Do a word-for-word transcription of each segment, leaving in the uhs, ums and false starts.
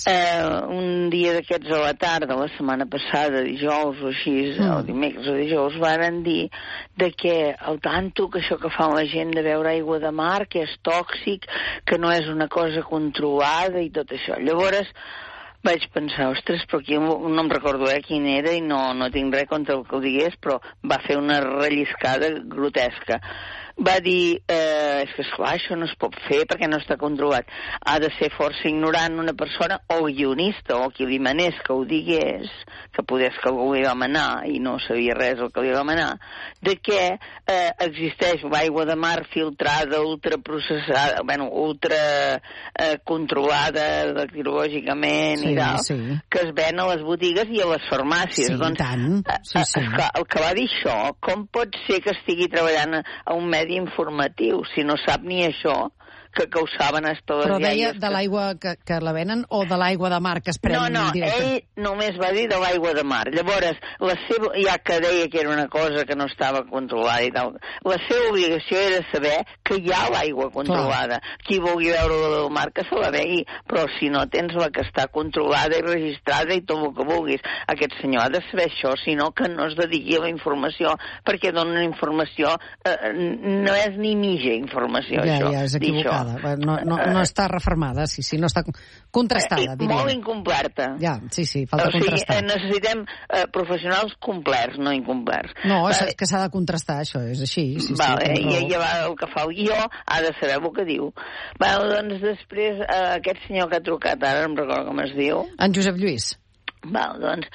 Eh, un dia d'aquests a la tarda, la setmana passada, dijous o així, mm. o dimecres o dijous, varen dir de que el tanto que això que fa la gent de beure aigua de mar, que és tòxic, que no és una cosa controlada i tot això. Llavors vaig pensar, ostres, però aquí no em recordo eh, quin era i no, no tinc res contra el que ho digués, però va fer una relliscada grotesca. Va dir, eh, és que esclar, això no es pot fer perquè no està controlat. Ha de ser força ignorant una persona o guionista o qui li manés que ho digués, que podés que algú li va manar i no sabia res el que li va manar, de que eh, existeix l'aigua de mar filtrada, ultraprocessada, bueno, ultra eh, controlada bacteriològicament sí, i tal, sí. que es ven a les botigues i a les farmàcies. Sí, doncs, tant. Sí, sí. Eh, el que va dir això, com pot ser que estigui treballant a un medi informatiu, si no sap ni això, que, que ho saben hasta les Però deia iaies de l'aigua que, que la venen o de l'aigua de mar que es pren? No, no, ell només va dir de l'aigua de mar. Llavors, la seva, ja que deia que era una cosa que no estava controlada i tal, la seva obligació era saber que hi ha l'aigua controlada. Clar. Qui vulgui veure la del mar, que se la vegui, però si no tens la que està controlada i registrada i tot el que vulguis. Aquest senyor ha de saber això, sinó que no es dediqui a la informació, perquè dona una informació, eh, no és ni mitja informació, ja, això. Ja, és equivocada. No, no, no està reformada, sí, sí, no està contrastada, diria. Molt incompleta. Ja, sí, sí, falta o sigui, contrastar. Necessitem eh, professionals complerts, no incomplerts. No, és uh, que s'ha de contrastar, això, és així. Sí, vale, sí, i ella va, el que fa el guió ha de saber el que diu. Vale, doncs després, eh, aquest senyor que ha trucat ara, no em recordo com es diu. En Josep Lluís. Val, doncs,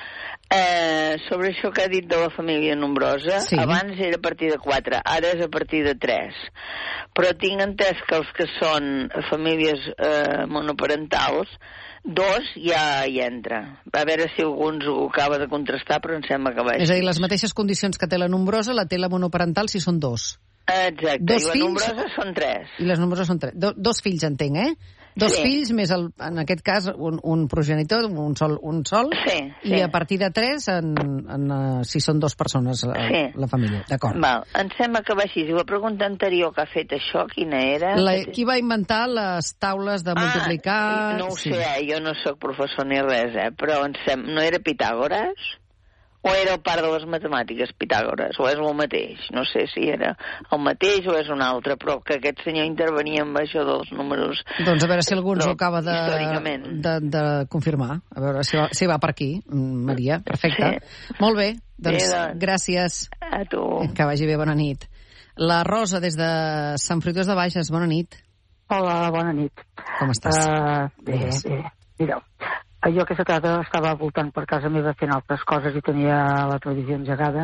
eh, sobre això que ha dit de la família nombrosa, sí. Abans era a partir de quatre, ara és a partir de tres. Però tinc entès que els que són famílies eh, monoparentals, dos ja hi entra. A veure si alguns ho acaba de contrastar, però em sembla que va així. És a dir, les mateixes condicions que té la nombrosa, la té la monoparental si són dos. Exacte, dos i les fills, nombroses són tres. I les nombroses són tres. Do, dos fills, entenc, eh? Dos sí. fills, més, el, en aquest cas, un, un progenitor, un sol, un sol sí, sí. i a partir de tres, en, en, uh, si són dues persones, la, sí. la família. D'acord. Val, em sembla que va així. I la pregunta anterior que ha fet això, quina era? La, qui va inventar les taules de multiplicar? Ah, no ho sí. sé, jo no sóc professor ni res, eh? Però em sembla, no era Pitàgores? O era el part de les matemàtiques, Pitàgores, o és el mateix. No sé si era el mateix o és un altre, però que aquest senyor intervenia amb això dels números... Doncs a veure si algú ens ho acaba de, de, de confirmar. A veure si va, si va per aquí, Maria. Perfecte. Sí. Molt bé, doncs, bé, doncs gràcies. A tu. Que vagi bé, bona nit. La Rosa, des de Sant Fruitós de Bages, bona nit. Hola, bona nit. Com estàs? Uh, bé, bé. Mireu, jo aquesta tarda estava voltant per casa meva fent altres coses i tenia la televisió engegada,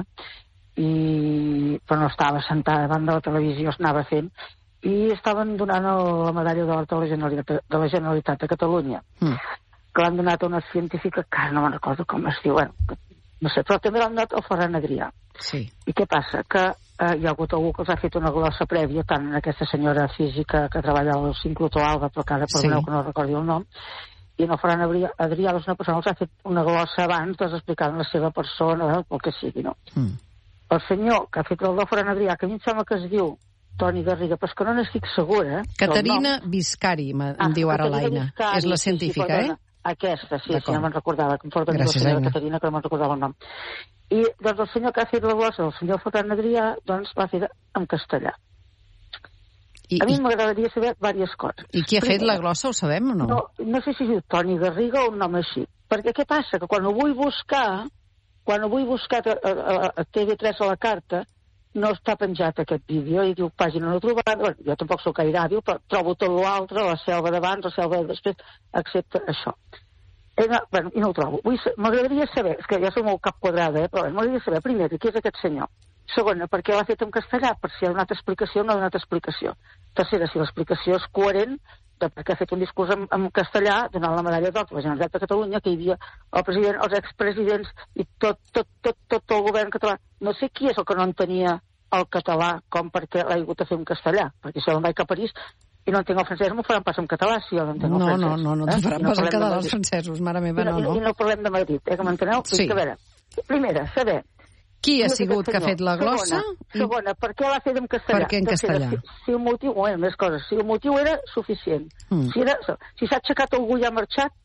i... però no estava sentada davant de la televisió, es anava fent, i estaven donant la medalla d'or de la Generalitat de, la Generalitat de Catalunya, mm. que l'han donat a una científica, que no me'n recordo com es diu, bueno, no sé, però també l'han donat al Ferran Adrià. Sí. I què passa? Que eh, hi ha hagut algú que els ha fet una glossa prèvia, tant en aquesta senyora física que treballa al Sincroto Alba, però que ara perdoneu sí. que no recordi el nom, i en el Ferran Adrià, Adrià és una persona que els ha fet una glossa abans, doncs explicant la seva persona, el que sigui, no? Mm. El senyor que ha fet el del Ferran Adrià, que a mi em sembla que es diu Toni Garriga, però és que no n'estic segura. Caterina Viscari, em ah, diu ara l'Aina. És la científica, sí, sí, eh? Aquesta, sí, sí, no me'n recordava, que em porta la senyora Caterina, que no me'n recordava el nom. I, doncs, el senyor que ha fet la glossa, el senyor Ferran Adrià, doncs, l'ha fet en castellà. I, a mi m'agradaria saber diverses coses. I qui ha fet la glossa, ho sabem o no? No, no sé si es diu Toni Garriga o un nom així. Perquè què passa? Que quan ho vull buscar, quan ho vull buscar a, a, a T V tres a la carta, no està penjat aquest vídeo, i diu pàgina no trobada. Bueno, jo tampoc soc gaire hàbil, però trobo tot l'altre, la selva d'abans, la selva de després, excepte això. Eh, no, bueno, i no ho trobo. M'agradaria saber, és que ja som molt cap quadrada, eh, però m'agradaria saber, primer, qui és aquest senyor? Segona, per què l'ha fet en castellà? Per si ha donat explicació o no ha donat explicació. Tercera, si l'explicació és coherent de per què ha fet un discurs en, en castellà donant la medalla d'or a la Generalitat de Catalunya, que hi havia el president, els expresidents i tot, tot, tot, tot el govern català. No sé qui és el que no entenia el català com perquè l'ha hagut de fer en castellà, perquè si jo em vaig a París i no entenc el francès, m'ho faran pas en català, si jo no entenc el no, francès. No, no, no, no, t'ho faran eh? pas en català els francesos, mare meva, no, no. I no parlem de Madrid, eh, que m'enteneu? Sí. A veure, primera, saber qui ha sigut que ha fet la glossa? Segona, segona, per què l'ha fet en castellà? Per què en castellà? Si, si el motiu, bueno, més coses, si el motiu era suficient, mm. si, era, si s'ha aixecat algú i ha marxat,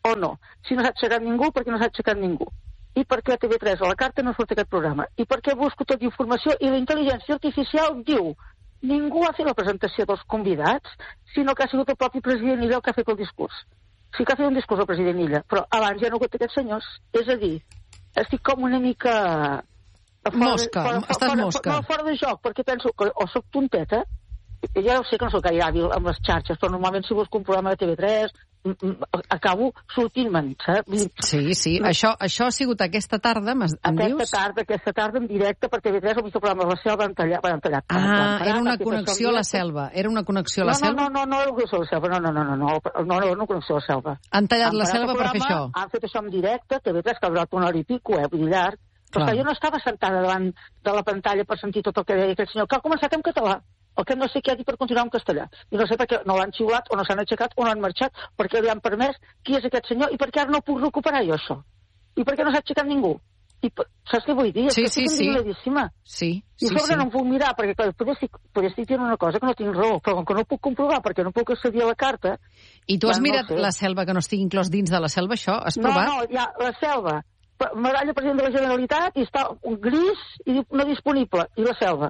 o no. Si no s'ha aixecat ningú, perquè no s'ha aixecat ningú. I per què a T V tres a la carta no surt aquest programa? I per què busco tota informació i la intel·ligència artificial diu ningú ha fet la presentació dels convidats, sinó que ha sigut el propi president Illa el que ha fet el discurs. Sí que ha fet un discurs el president Illa, però abans ja no ho ha fet aquests senyors. És a dir, estic com una mica... Mosca, fora, fora, estàs fora, mosca. No, fora de joc, perquè penso que o soc tonteta, ja sé que no soc gaire hàbil amb les xarxes, però normalment si busco un programa de T V tres acabo sortint-me'n, saps? Sí, sí, no. això, això ha sigut aquesta tarda, em aquesta dius? Tarda, aquesta tarda en directe per T V tres, el programa de la Selva han tallat. Han tallat ah, plan, era una connexió a la Selva, era una connexió a la no, Selva? No, no, no, no era una connexió a la Selva, no, no, no, no, no, no, no, no, no connexió a la Selva. Han tallat han la Selva per fer això? Han fet això en directe, T V tres, que ha durat una hora i pico, eh, vull dir llarg, però jo no estava sentada davant de la pantalla per sentir tot el que deia aquest senyor, que ha començat en català, el que no sé què ha dit per continuar en castellà. I no sé per què no l'han xiulat, o no s'han aixecat, o no han marxat, perquè li han permès qui és aquest senyor, i per què ara no puc recuperar jo això? I per què no s'ha aixecat ningú? I, saps què vull dir? Sí, és que sí, estic indignadíssima. Sí, I sí, sobre sí. no em puc mirar, perquè clar, poder estic, poder estic dient una cosa que no tinc raó, però com que no puc comprovar perquè no puc accedir a la carta... I tu has bueno, mirat no sé. La Selva, que no estigui inclòs dins de la Selva, això? Has provat? No, no, ja, la Selva, medalla president de la Generalitat, i està un gris i no disponible, i la Selva.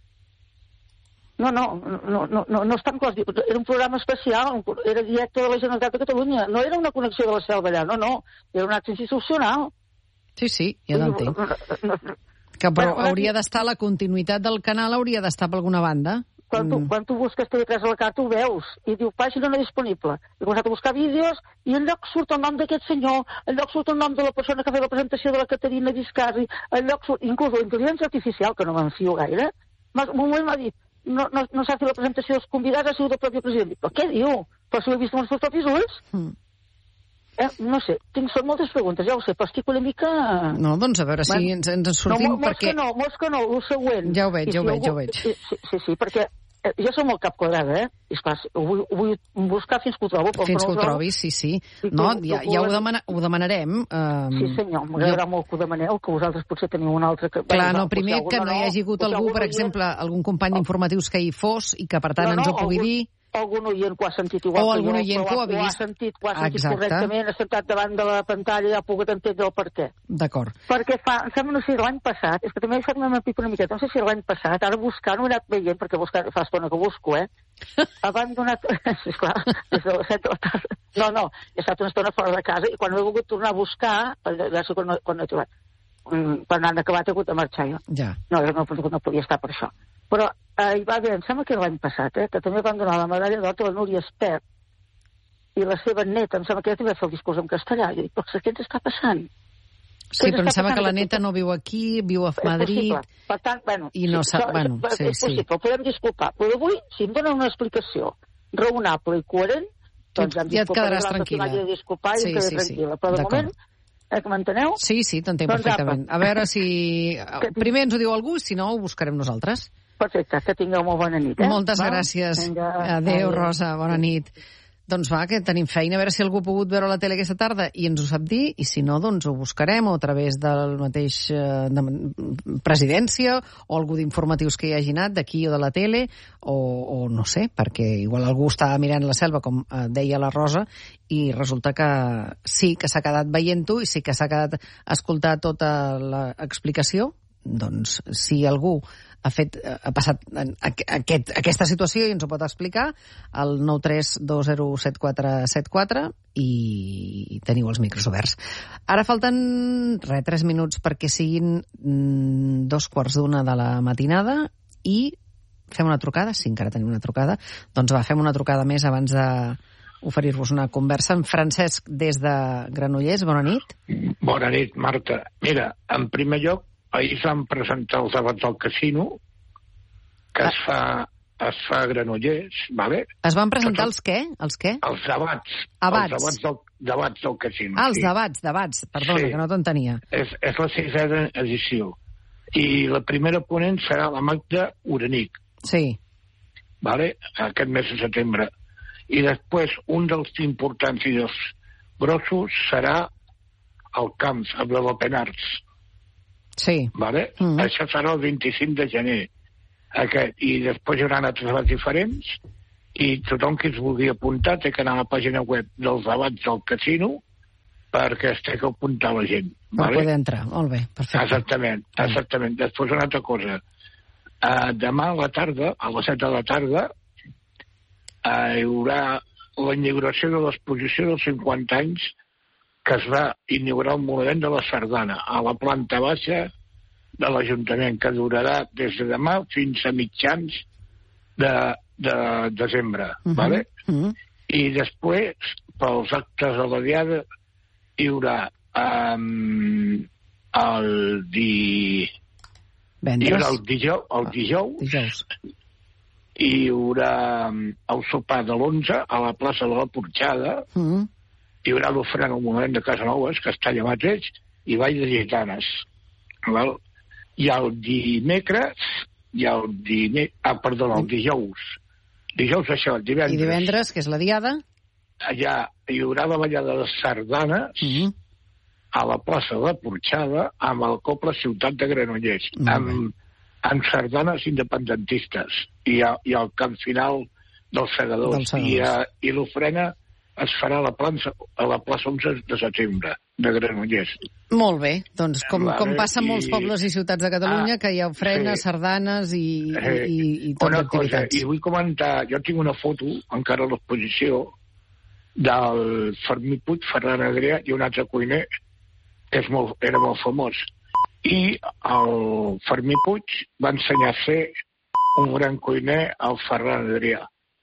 No, no, no, no, no, no està en cos. Era un programa especial, era directe de la Generalitat de Catalunya. No era una connexió de la Selva allà, no, no. Era un acte institucional. Sí, sí, ja t'entenc. Que però bueno, hauria d'estar, la continuïtat del canal hauria d'estar per alguna banda. Quan tu, mm. quan tu busques T V tres a la carta ho veus, i diu pàgina no disponible. He començat a buscar vídeos, i enlloc surt el nom d'aquest senyor, enlloc surt el nom de la persona que ha fet la presentació de la Caterina Viscarri, enlloc surt, inclús la intel·ligència artificial, que no m'enfio gaire, un moment m'ha dit, no, no, no s'ha fet la presentació dels convidats, ha sigut el propi president. Però què diu? Però si ho he vist amb els seus propis ulls? Mm. Eh, no sé, tinc, són moltes preguntes, ja ho sé, però estic una mica... No, doncs a veure si bueno, ens, ens en sortim, no, perquè... No, molts que no, el següent... Ja ho veig, ja ho veig, ja ho veig. Sí, sí, sí, perquè eh, jo som molt cap quadrada, eh? I esclar, ho vull, ho vull buscar fins que ho trobo. Fins que ho trobis, sí, sí. No, ja, ja ho, demana, ho demanarem. Um... Sí, senyor, m'agradarà jo... molt que ho demaneu, que vosaltres potser teniu un altre... Que... Clar, no, primer que no hi hagi hagut algú, per exemple, algun company d'informatius que hi fos i que, per tant, ens ho pugui dir... algun oient que ho ha sentit igual o que algun jo, oient que ho ha vist. Ho ha sentit, ho ha sentit correctament, ha sentat davant de la pantalla i ha pogut entendre el per què. D'acord. Perquè fa, em sembla, no sé, l'any passat, és que també he fet una pipa una miqueta, no sé si l'any passat, ara buscant, ho he anat veient, perquè buscar, fa estona que busco, eh? Abans donat, esclar, des de les set de la tarda. No, no, he estat una estona fora de casa i quan ho he volgut tornar a buscar, ja sé quan no, quan no he trobat, quan han acabat he hagut de marxar jo. Ja. No, no, no podia estar per això. Però eh, hi va haver, em sembla que l'any passat, eh, que també van donar la medalla d'or a la Núria Espert i la seva neta, em sembla que ja també va fer el discurs en castellà. I dic, però què ens està passant? Sí, però em sembla que la neta no viu aquí, viu a Madrid... Per tant, bueno... I no sí, sap... Bueno, sí, és possible, sí. Podem disculpar. Però avui, si em donen una explicació raonable i coherent, doncs ja em ja et quedaràs tranquil·la. Ja disculpar i sí, em quedaré sí, tranquil·la. Però de moment... Eh, que m'enteneu? Sí, sí, t'entenc doncs perfectament. Apa. A veure si... Primer ens ho diu algú, si no ho buscarem nosaltres. Perfecte, que tingueu molt bona nit. Eh? Moltes Va? gràcies. Vinga, adéu, Rosa, bona nit. Doncs va, que tenim feina, a veure si algú ha pogut veure la tele aquesta tarda i ens ho sap dir, i si no, doncs ho buscarem o a través del mateix eh, de presidència o algú d'informatius que hi hagi anat d'aquí o de la tele, o, o no sé, perquè igual algú estava mirant la selva, com eh, deia la Rosa, i resulta que sí que s'ha quedat veient-ho i sí que s'ha quedat a escoltar tota l'explicació. Doncs si algú ha fet ha passat aquest, aquesta situació i ens ho pot explicar, al nou tres dos zero set quatre set quatre i teniu els micros oberts. Ara falten res, tres minuts perquè siguin mm, dos quarts d'una de la matinada i fem una trucada, sí, encara tenim una trucada, doncs va, fem una trucada més abans de oferir-vos una conversa. En Francesc, des de Granollers, bona nit. Bona nit, Marta. Mira, en primer lloc, ahir es van presentar els debats del casino, que ah. es fa es fa a Granollers, vale? Es van presentar els què? Els què? Els debats. Abats. Els debats del, debats del casino. Ah, els sí. debats, debats. Perdona, sí. Que no t'entenia. És, és la sisena edició. I la primera ponent serà la Magda Uranic. Sí. Vale? Aquest mes de setembre. I després, un dels importants i dels grossos serà el Camps, amb la Penars. Sí. Vale? Mm. Això serà el vint-i-cinc de gener. Aquest. I després hi haurà altres debats diferents i tothom que es vulgui apuntar té que anar a la pàgina web dels debats del casino perquè es té que apuntar la gent. Per vale? poder entrar, molt bé, perfecte. Exactament, exactament. Després una altra cosa. Uh, demà a la tarda, a les set de la tarda, uh, hi haurà la inauguració de l'exposició dels cinquanta anys que es va inaugurar el monument de la Sardana a la planta baixa de l'Ajuntament, que durarà des de demà fins a mitjans de, de desembre. Uh-huh. Vale? Uh-huh. I després, pels actes de la Diada, hi haurà um, el, di... hi haurà el, dijou, el dijous, dijous, hi haurà el sopar de l'onze a la plaça de la Porxada, uh-huh. hi haurà l'ofrena al monument de Casanovas, que està allà mateix, i ball de gitanes. Val? I el dimecres, i el dime... ah, perdó, el dijous. Dijous això, el divendres. I divendres, que és la Diada? Allà hi haurà la ballada de sardanes uh-huh. a la plaça de la Porxada amb el Coble Ciutat de Granollers, uh-huh. amb, amb sardanes independentistes i, a, i al camp final dels segadors. Del segadors. I, a, i l'ofrena es farà a la, plaça, a la plaça onze de setembre de Granollers. Molt bé, doncs com, vale, com passa en molts i... pobles i ciutats de Catalunya, ah, que hi ha ofrenes, sí. sardanes i, eh, i, i tot d'activitats. Cosa, i vull comentar, jo tinc una foto, encara a l'exposició, del Fermí Puig, Ferran Adrià i un altre cuiner que és molt, era molt famós. I el Fermí Puig va ensenyar a fer un gran cuiner al Ferran Adrià,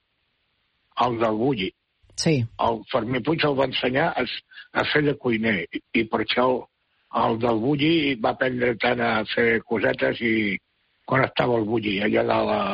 el del Bulli. Sí. El Fermí Puig el va ensenyar a, a fer de cuiner i, i per això el, el del Bulli va aprendre tant a fer cosetes i quan estava el Bulli allà de la,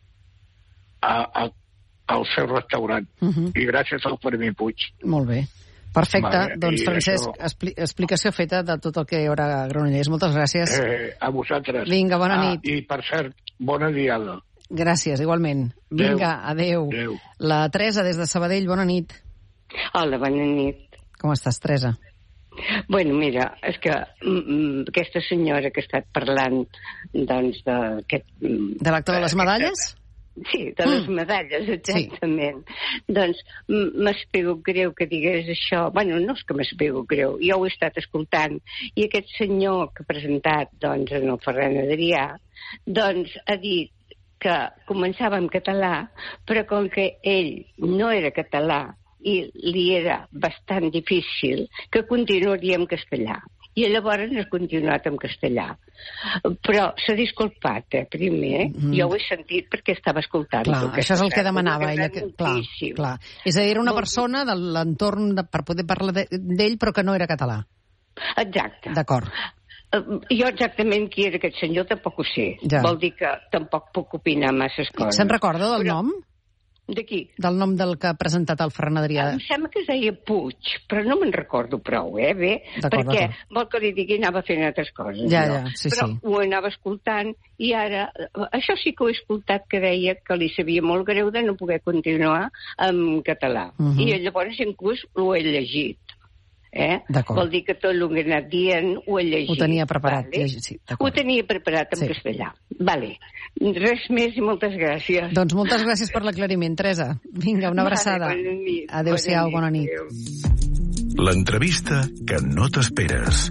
a, a, al seu restaurant. Uh-huh. I gràcies al Fermí Puig. Molt bé. Perfecte. Vale, doncs, Francesc, això... expli explicació feta de tot el que hi haurà a Granollers. Moltes gràcies. Eh, a vosaltres. Vinga, bona ah, nit. I, per cert, bona diada. Gràcies, igualment. Vinga, adeu. adeu. La Teresa, des de Sabadell, bona nit. Hola, bona nit. Com estàs, Teresa? Bueno, mira, és que mm, aquesta senyora que ha estat parlant, doncs, d'aquest... Mm, de l'acte de les medalles? Sí, de les mm. medalles, exactament. Sí. Doncs m'espego greu que digués això. Bueno, no és que m'espego greu, jo ho he estat escoltant. I aquest senyor que ha presentat, doncs, en el Ferran Adrià, doncs, ha dit que començava en català, però com que ell no era català i li era bastant difícil, que continuaria en castellà. I llavors ha continuat en castellà. Però s'ha disculpat, eh, primer. Mm. Jo ho he sentit perquè estava escoltant. Clar, això és el que demanava ella. Que, clar, clar. És a dir, era una persona de l'entorn de, per poder parlar d'ell, però que no era català. Exacte. D'acord. Uh, jo exactament qui era aquest senyor tampoc ho sé. Ja. Vol dir que tampoc puc opinar masses coses. Se'n recorda del però... nom? De qui? Del nom del que ha presentat el Ferran Adrià. Em sembla que es deia Puig, però no me'n recordo prou, eh, bé, perquè vol que li digui anava fent altres coses. Ja, no? ja, sí, però sí. ho anava escoltant i ara, això sí que ho he escoltat, que deia que li sabia molt greu de no poder continuar en català. Uh -huh. I llavors inclús ho he llegit. Eh? Vol dir que tot el que he anat dient ho he llegit. Ho tenia preparat. Vale? Sí, ho tenia preparat en sí. castellà. Vale. Res més i moltes gràcies. Doncs moltes gràcies per l'aclariment, Teresa. Vinga, una abraçada. Vale, adéu-siau, bona nit. L'entrevista que no t'esperes.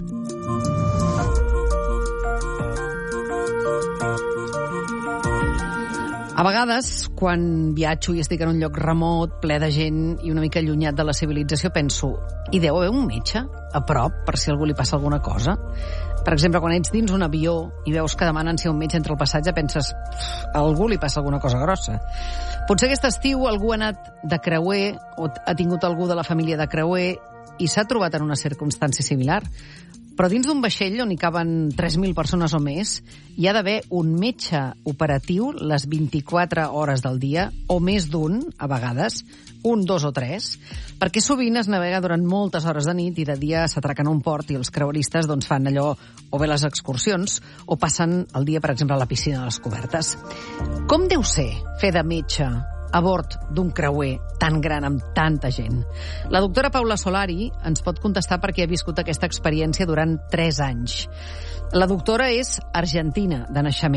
A vegades, quan viatjo i estic en un lloc remot, ple de gent i una mica allunyat de la civilització, penso, hi deu haver un metge a prop per si a algú li passa alguna cosa? Per exemple, quan ets dins un avió i veus que demanen ser un metge entre el passatge, penses, a algú li passa alguna cosa grossa. Potser aquest estiu algú ha anat de creuer o ha tingut algú de la família de creuer i s'ha trobat en una circumstància similar. Però dins d'un vaixell on hi caben tres mil persones o més, hi ha d'haver un metge operatiu les vint-i-quatre hores del dia, o més d'un, a vegades, un, dos o tres, perquè sovint es navega durant moltes hores de nit i de dia s'atraquen a un port i els creueristes doncs, fan allò, o bé les excursions, o passen el dia, per exemple, a la piscina de les cobertes. Com deu ser fer de metge a bord d'un creuer tan gran amb tanta gent? La doctora Paula Solari ens pot contestar perquè ha viscut aquesta experiència durant tres anys. La doctora és argentina de naixement,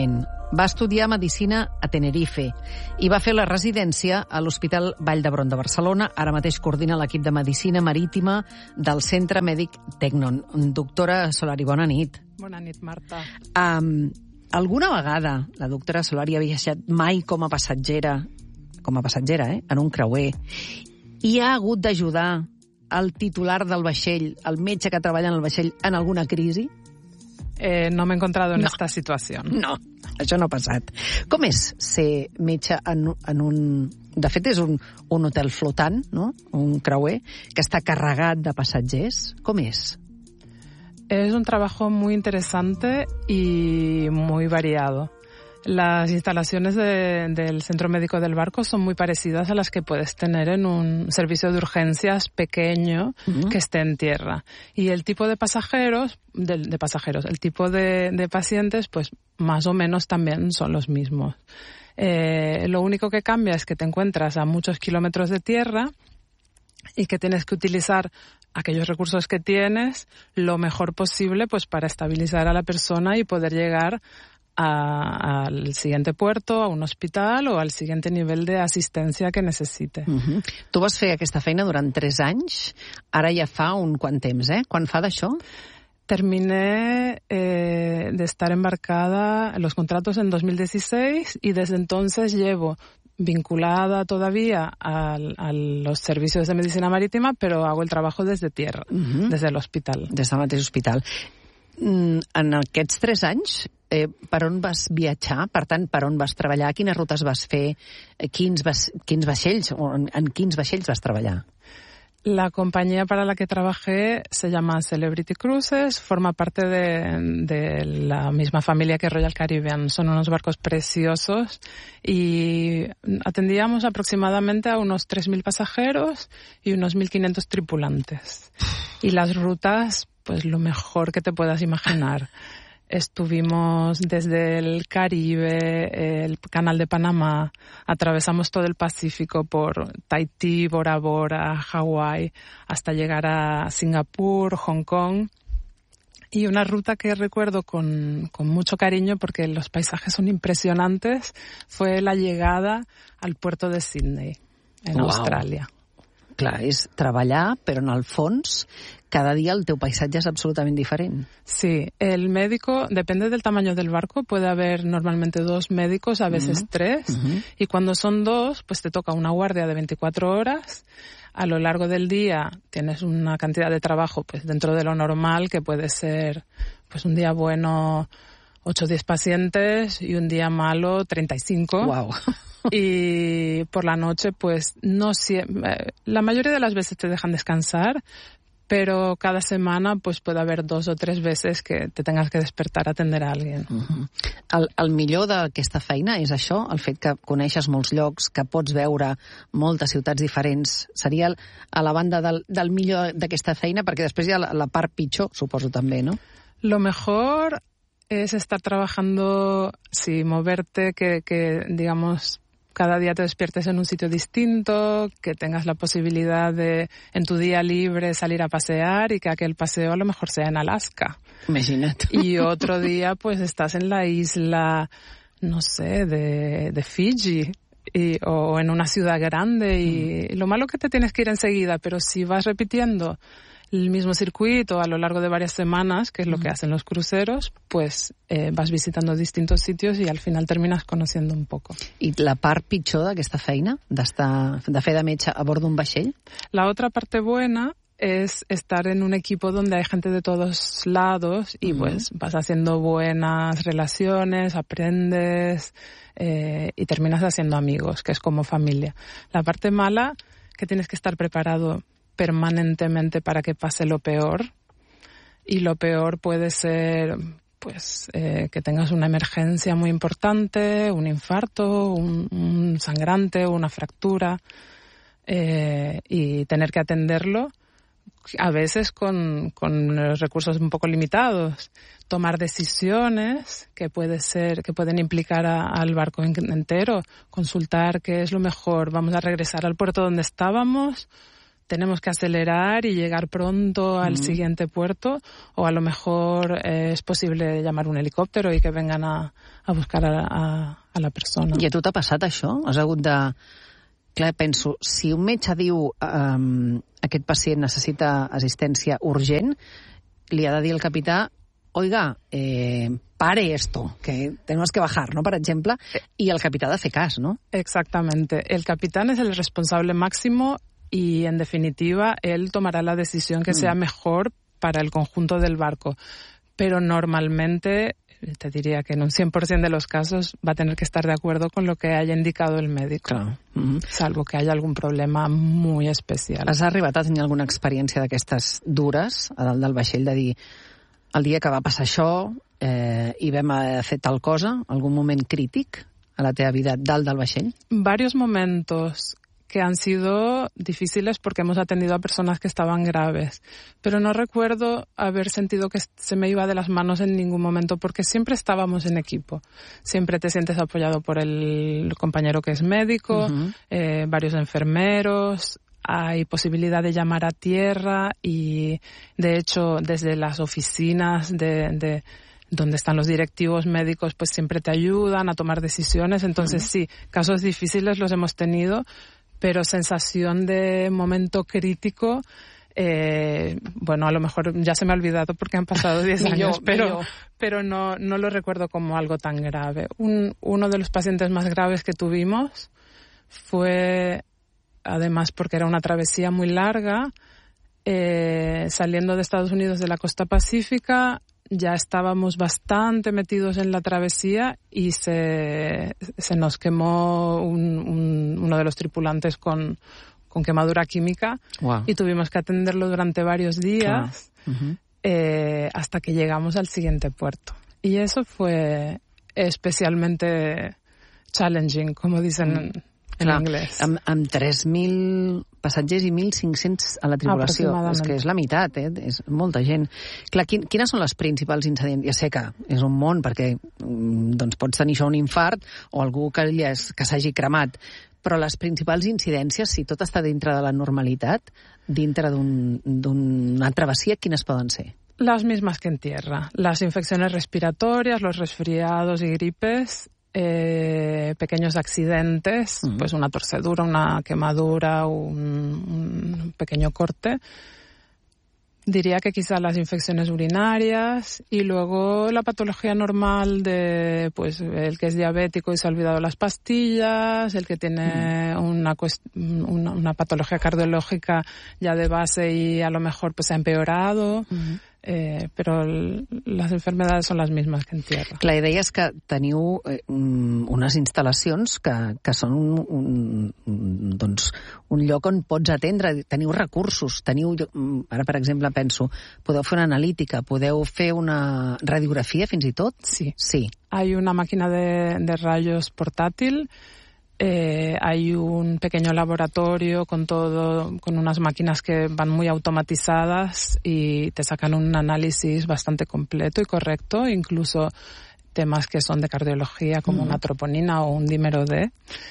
Va estudiar Medicina a Tenerife i va fer la residència a l'Hospital Vall d'Hebron de Barcelona. Ara mateix coordina l'equip de Medicina Marítima del Centre Mèdic Tecnon. Doctora Solari, bona nit. Bona nit, Marta. Um, alguna vegada la doctora Solari ha viatjat mai com a passatgera, com a passatgera, eh, en un creuer, i ha hagut d'ajudar el titular del vaixell, el metge que treballa en el vaixell, en alguna crisi? Eh, no m'he encontrado en no. esta situació. No, això no ha passat. Com és ser metge en, en un... De fet, és un, un hotel flotant, no? Un creuer, que està carregat de passatgers. Com és? Es un trabajo muy interesante y muy variado. Las instalaciones de, del centro médico del barco son muy parecidas a las que puedes tener en un servicio de urgencias pequeño uh-huh. que esté en tierra. Y el tipo de pasajeros, de, de pasajeros, el tipo de, de pacientes, pues más o menos también son los mismos. Eh, lo único que cambia es que te encuentras a muchos kilómetros de tierra y que tienes que utilizar aquellos recursos que tienes lo mejor posible pues para estabilizar a la persona y poder llegar A, al siguiente puerto, a un hospital o al siguiente nivel de assistència que necessite. Uh-huh. Tu vas fer aquesta feina durant tres anys, ara ja fa un quant temps, eh? Quan fa d'això? Terminé eh, de estar embarcada en los contratos en dos mil dieciséis y desde entonces llevo vinculada todavía a, a los servicios de medicina marítima, pero hago el trabajo desde tierra, uh-huh. desde el hospital. Des del mateix hospital. En aquests tres anys, eh, per on vas viatjar? Per tant, per on vas treballar? Quines rutes vas fer? Quins, vas, quins vaixells? O en, en quins vaixells vas treballar? La compañía para la que trabajé se llama Celebrity Cruises, forma parte de, de la misma familia que Royal Caribbean. Son unos barcos preciosos y atendíamos aproximadamente a unos tres mil pasajeros y unos mil quinientos tripulantes. Y las rutas, pues lo mejor que te puedas imaginar. Estuvimos desde el Caribe, el Canal de Panamá, atravesamos todo el Pacífico por Tahití, Bora Bora, Hawái, hasta llegar a Singapur, Hong Kong. Y una ruta que recuerdo con, con mucho cariño porque los paisajes son impresionantes fue la llegada al puerto de Sydney, en wow. Austràlia. Clar, és treballar, però en el fons cada día el teu paisatge es absolutamente diferente. Sí, el médico, depende del tamaño del barco, puede haber normalmente dos médicos, a veces uh-huh. tres, uh-huh. y cuando son dos, pues te toca una guardia de veinticuatro horas. A lo largo del día tienes una cantidad de trabajo pues dentro de lo normal, que puede ser pues un día bueno ocho o diez pacientes y un día malo treinta y cinco. Wow. Y por la noche pues no siempre, la mayoría de las veces te dejan descansar, pero cada semana pues puede haver dos o tres veces que te tengas que despertar a atender a alguien. Uh-huh. El, el millor d'aquesta feina és això, el fet que coneixes molts llocs, que pots veure moltes ciutats diferents. Seria a la banda del, del millor d'aquesta feina, perquè després hi ha la, la part pitjor, suposo també, ¿no? Lo mejor es estar trabajando, sí, moverte, que, que digamos... cada día te despiertes en un sitio distinto, que tengas la posibilidad de, en tu día libre, salir a pasear y que aquel paseo a lo mejor sea en Alaska. Imagínate. Y otro día, pues, estás en la isla, no sé, de, de Fiji y, o en una ciudad grande y mm. lo malo que te tienes que ir enseguida, pero si vas repitiendo el mismo circuito a lo largo de varias semanas, que es lo que hacen los cruceros, pues eh, vas visitando distintos sitios y al final terminas conociendo un poco. I la part pitjor d'aquesta feina, d'estar, de fer de metge a bord d'un vaixell? La otra parte buena es estar en un equipo donde hay gente de todos lados y uh-huh. pues vas haciendo buenas relaciones, aprendes eh, y terminas haciendo amigos, que es como familia. La parte mala, que tienes que estar preparado permanentemente para que pase lo peor, y lo peor puede ser pues eh, que tengas una emergencia muy importante, un infarto, un, un sangrante, una fractura, eh, y tener que atenderlo a veces con, con los recursos un poco limitados, tomar decisiones que puede ser que pueden implicar a, al barco entero, consultar qué es lo mejor, vamos a regresar al puerto donde estábamos, tenemos que acelerar y llegar pronto al mm. siguiente puerto, o a lo mejor eh, es posible llamar un helicòptero i que vengan a, a buscar a, a, a la persona. I a tu t'ha passat això? Has hagut de... Clar, penso, si un metge diu um, aquest pacient necessita assistència urgent, li ha de dir al capità, oiga, eh, pare esto, que tenemos que bajar, ¿no? Por ejemplo, y el capitán hace caso, ¿no? Exactamente. El capitán es el responsable máximo y, en definitiva, él tomará la decisión que mm. sea mejor para el conjunto del barco. Pero normalmente, te diría que en un cien por ciento de los casos va a tener que estar de acuerdo con lo que haya indicado el médico, claro. mm-hmm. salvo que haya algun problema muy especial. Has arribat a tenir alguna experiència d'aquestes dures a dalt del vaixell, de dir el dia que va passar això eh, i vam fer tal cosa, algun moment crític a la teva vida dalt del vaixell? Varios momentos que han sido difíciles porque hemos atendido a personas que estaban graves, pero no recuerdo haber sentido que se me iba de las manos en ningún momento, porque siempre estábamos en equipo. Siempre te sientes apoyado por el compañero que es médico, uh-huh. eh, varios enfermeros, hay posibilidad de llamar a tierra y, de hecho, desde las oficinas de... de donde están los directivos médicos, pues siempre te ayudan a tomar decisiones. Entonces, uh-huh. sí, casos difíciles los hemos tenido, pero sensación de momento crítico, eh, bueno, a lo mejor ya se me ha olvidado porque han pasado diez años, yo, pero, pero no, no lo recuerdo como algo tan grave. Un, uno de los pacientes más graves que tuvimos fue, además porque era una travesía muy larga, eh, saliendo de Estados Unidos de la costa pacífica, ya estábamos bastante metidos en la travesía y se, se nos quemó un, un, uno de los tripulantes con, con quemadura química. Wow. Y tuvimos que atenderlo durante varios días wow. uh-huh. eh, hasta que llegamos al siguiente puerto. Y eso fue especialmente challenging, como dicen mm. en Clar, anglès. Amb, amb tres mil passatgers i mil cinc-cents a la tripulació. És que és la meitat, eh? És molta gent. Clar, quin, quines són les principals incidents? Ja sé que és un món, perquè doncs, pots tenir això un infart o algú que, que s'hagi cremat, però les principals incidències, si tot està dintre de la normalitat, dintre d'un, d'una travessia, quines poden ser? Las mismas que en tierra. Las infecciones respiratorias, los resfriados y gripes, Eh, pequeños accidentes, uh-huh. pues una torcedura, una quemadura, un, un pequeño corte. Diría que quizás las infecciones urinarias y luego la patología normal de pues el que es diabético y se ha olvidado las pastillas, el que tiene uh-huh. una, una, una patología cardiológica ya de base y a lo mejor pues se ha empeorado. Uh-huh. Eh, però les enfermedades són les mismes que en tierra. Clar, i deies que teniu eh, unes instal·lacions que, que són un, un, doncs, un lloc on pots atendre, teniu recursos, teniu, ara per exemple penso, podeu fer una analítica, podeu fer una radiografia fins i tot? Sí. Sí. Hay una máquina de, de rayos portátil. Eh, hay un pequeño laboratorio con todo, con unas máquinas que van muy automatizadas y te sacan un análisis bastante completo y correcto, incluso temas que son de cardiología como mm. una troponina o un dímero D,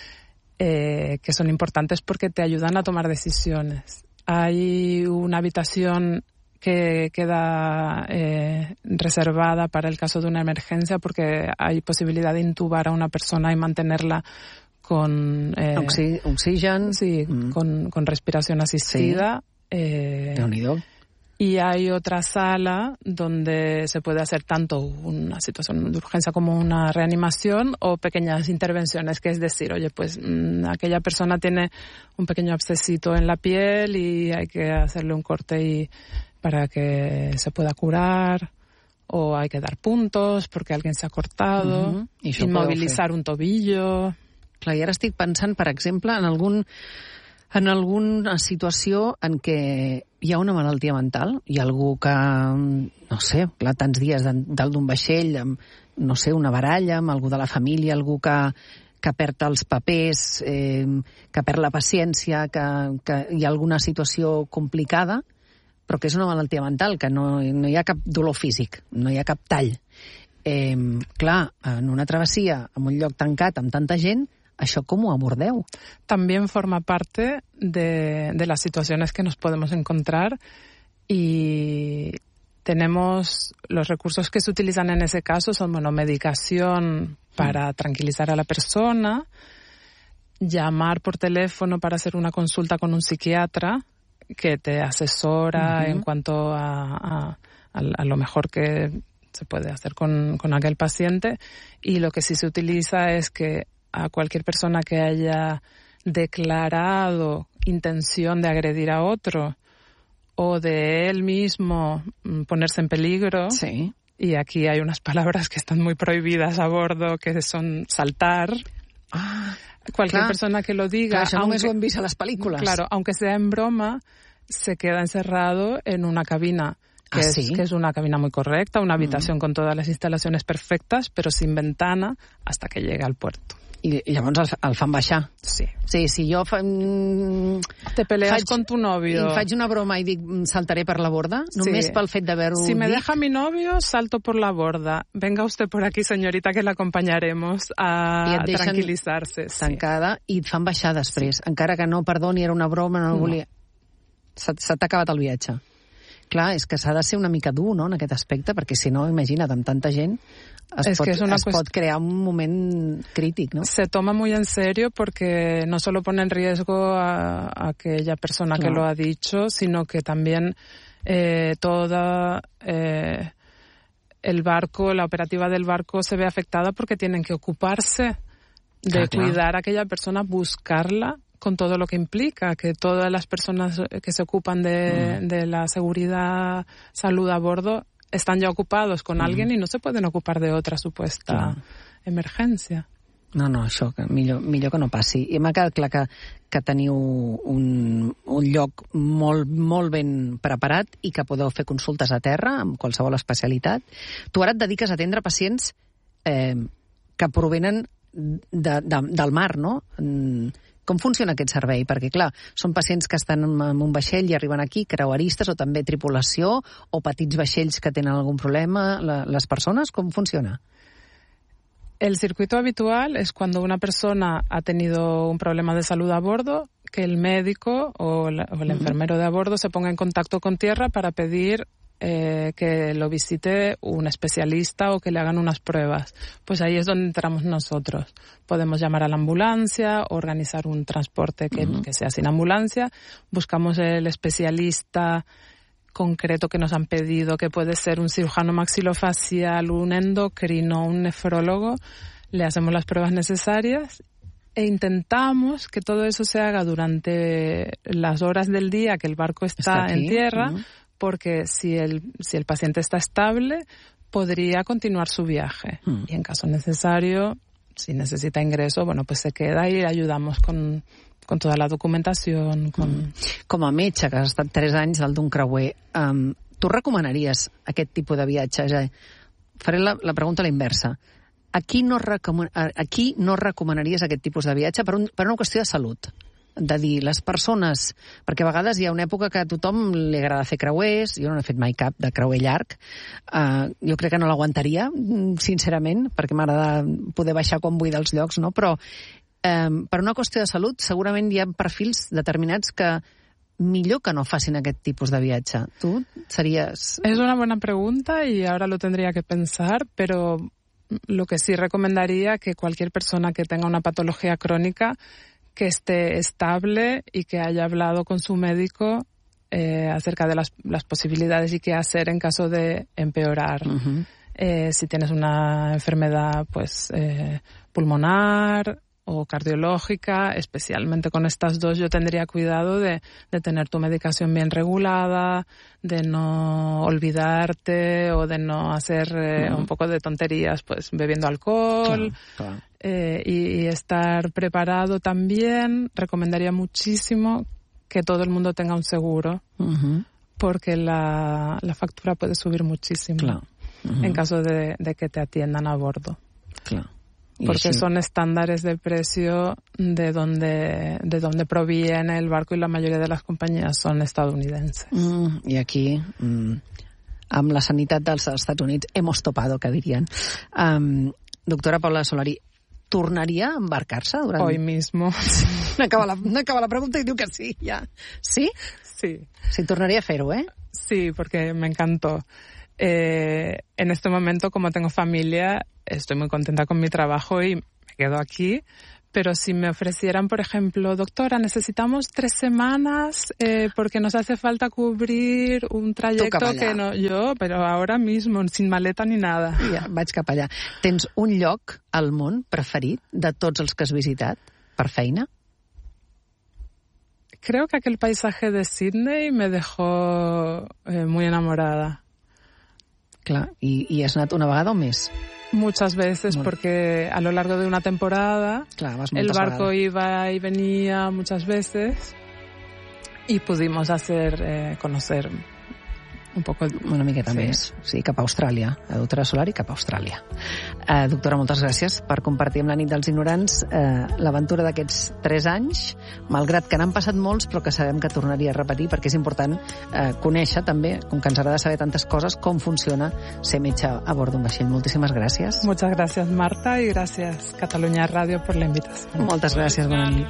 eh, que son importantes porque te ayudan a tomar decisiones. Hay una habitación que queda eh, reservada para el caso de una emergencia porque hay posibilidad de intubar a una persona y mantenerla con eh, Oxi- oxigen, sí, mm. con, con respiración asistida. Sí. Eh, Déu-n'hi-do. Y hay otra sala donde se puede hacer tanto una situación de urgencia como una reanimación o pequeñas intervenciones, que es decir, oye, pues mmm, aquella persona tiene un pequeño abscesito en la piel y hay que hacerle un corte y, para que se pueda curar, o hay que dar puntos porque alguien se ha cortado, uh-huh. inmovilizar un tobillo... Clar, i ara estic pensant, per exemple, en, algun, en alguna situació en què hi ha una malaltia mental, hi ha algú que, no sé, clar, tants dies dalt d'un vaixell, amb, no sé, una baralla, amb algú de la família, algú que, que perd els papers, eh, que perd la paciència, que, que hi ha alguna situació complicada, però que és una malaltia mental, que no, no hi ha cap dolor físic, no hi ha cap tall. Eh, clar, en una travessia, en un lloc tancat amb tanta gent, ¿Això cómo ho abordeu? También forma parte de, de las situaciones que nos podemos encontrar y tenemos los recursos que se utilizan en ese caso son, bueno, medicación para tranquilizar a la persona, llamar por teléfono para hacer una consulta con un psiquiatra que te asesora uh-huh. en cuanto a, a, a lo mejor que se puede hacer con, con aquel paciente, y lo que sí se utiliza es que a cualquier persona que haya declarado intención de agredir a otro o de él mismo ponerse en peligro, sí. y aquí hay unas palabras que están muy prohibidas a bordo, que son saltar. Ah, cualquier clar. persona que lo diga, clar, això aunque, només ho hem vist a les pel·lícules. Claro, aunque sea en broma, se queda encerrado en una cabina. Que, ah, es, sí? que es una cabina muy correcta, una habitación mm. con todas las instalaciones perfectas, pero sin ventana hasta que llegue al puerto. I, i llavors el, el fan baixar. Sí. Sí, si jo fa, mm, te peleas faig, con tu novio i faig una broma i dic saltaré per la borda, només sí. pel fet d'haver-ho Si me dit. deja mi novio, salto por la borda. Venga usted por aquí, señorita, que la acompañaremos a tranquilizarse. Tancada sí. i et fan baixar després. Sí. Encara que no, perdoni, era una broma, no, no. volia... Se, se t'ha acabat el viatge. Clar, és que s'ha de ser una mica dur, no?, en aquest aspecte, perquè si no, imagina't, amb tanta gent es, es pot, que es, una es pot crear un moment crític, ¿no? Se toma muy en serio porque no solo pone en riesgo a, a aquella persona claro. que lo ha dicho, sino que también eh, toda eh, el barco, la operativa del barco se ve afectada porque tienen que ocuparse de ah, cuidar claro. a aquella persona, buscarla, con todo lo que implica, que todas las personas que se ocupan de, mm. de la seguridad, salud a bordo, están ya ocupados con mm. alguien y no se pueden ocupar de otra supuesta claro. emergència. No, no, això, que millor, millor que no passi. I m'ha quedat clar que, que teniu un, un lloc molt, molt ben preparat i que podeu fer consultes a terra amb qualsevol especialitat. Tu ara et dediques a atendre pacients eh, que provenen de, de, del mar, no? Com funciona aquest servei? Perquè, clar, són pacients que estan en un vaixell i arriben aquí, creueristes o també tripulació, o petits vaixells que tenen algun problema. La, les persones, com funciona? El circuito habitual es cuando una persona ha tenido un problema de salud a bordo, que el médico o, la, o el enfermero de a bordo se ponga en contacto con tierra para pedir eh, que lo visite un especialista o que le hagan unas pruebas. Pues ahí es donde entramos nosotros. Podemos llamar a la ambulancia, organizar un transporte que, uh-huh. que sea sin ambulancia, buscamos el especialista concreto que nos han pedido, que puede ser un cirujano maxilofacial, un endocrino, un nefrólogo, le hacemos las pruebas necesarias e intentamos que todo eso se haga durante las horas del día que el barco está, está en tierra, uh-huh. porque si el, si el paciente está estable, podría continuar su viaje. Uh-huh. Y en caso necesario, si necesita ingreso, bueno, pues se queda y le ayudamos con... con tota la documentació. Con... Mm. Com a metge, que has estat tres anys al d'un creuer, um, tu recomanaries aquest tipus de viatge? Ja, faré la, la pregunta a la inversa. A qui, no recoman... a qui no recomanaries aquest tipus de viatge per, un, per una qüestió de salut? De dir, les persones... Perquè a vegades hi ha una època que a tothom li agrada fer creuers, jo no he fet mai cap de creuer llarg, uh, jo crec que no l'aguantaria, sincerament, perquè m'agrada poder baixar quan vull dels llocs, no? Però Um, per una qüestió de salut, segurament hi ha perfils determinats que millor que no facin aquest tipus de viatge. Tu series... Es una buena pregunta y ahora lo tendría que pensar, pero lo que sí recomendaría que cualquier persona que tenga una patología crónica que esté estable y que haya hablado con su médico eh, acerca de las, las posibilidades y qué hacer en caso de empeorar. Uh-huh. Eh, si tienes una enfermedad pues eh, pulmonar o cardiológica, especialmente con estas dos, yo tendría cuidado de, de tener tu medicación bien regulada, de no olvidarte o de no hacer eh, uh-huh. un poco de tonterías, pues bebiendo alcohol. Claro, claro. Eh, y, y estar preparado también. Recomendaría muchísimo que todo el mundo tenga un seguro, uh-huh. porque la, la factura puede subir muchísimo claro. uh-huh. en caso de, de que te atiendan a bordo. Claro. Porque sí. son estándares de precio de donde, de donde proviene el barco y la mayoría de las compañías son estadounidenses. Mm, I aquí, mm, amb la sanitat dels Estats Units, hemos topado, que dirien. Um, doctora Paula Solari, tornaria a embarcar-se durant... Hoy mismo. N'acaba la, n'acaba la pregunta i diu que sí, ja. ¿Sí? Sí. Sí, tornaría a fer-ho, ¿eh? Sí, porque me encantó. Eh, en este momento, como tengo familia, estoy muy contenta con mi trabajo y me quedo aquí. Pero si me ofrecieran, por ejemplo, doctora, necesitamos tres semanas eh, porque nos hace falta cubrir un trayecto que no... Yo, pero ahora mismo, sin maleta ni nada. Ja, vaig cap allà. Tens un lloc al món preferit de tots els que has visitat per feina? Creo que aquel paisaje de Sydney me dejó eh, muy enamorada. Clar, i, i has anat una vegada o més? Muchas veces, Molt. Porque a lo largo de una temporada Clar, el barco vegades. Iba y venía muchas veces y pudimos hacer, eh, conocer un poco... Una miqueta sí. més, sí, cap a Austràlia, a Doctora Solar i cap a Austràlia. Uh, doctora, moltes gràcies per compartir amb la nit dels ignorants uh, l'aventura d'aquests tres anys, malgrat que n'han passat molts, però que sabem que tornaria a repetir, perquè és important uh, conèixer també, com que ens agrada saber tantes coses, com funciona ser metge a bord d'un vaixell. Moltíssimes gràcies. Muchas gracias, Marta, y gracias, Catalunya Radio, por la invitación. Moltes gràcies, bona nit.